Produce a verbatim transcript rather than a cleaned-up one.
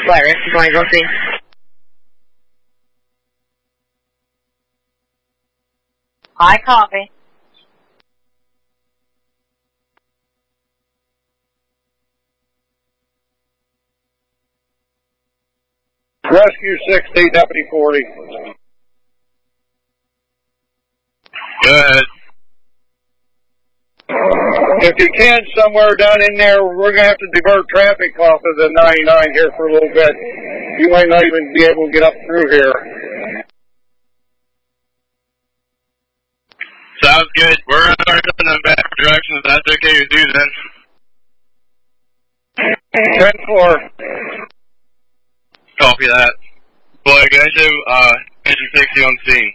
Flight Rescue twenty, go see. I copy. Rescue sixty, Deputy forty. Go ahead. If you can, somewhere down in there, we're going to have to divert traffic off of the ninety-nine here for a little bit. You might not even be able to get up through here. Sounds good. We're in the back direction. If that's okay with you, then. ten four. Copy that. Boy, guys, have uh, engine sixty on scene.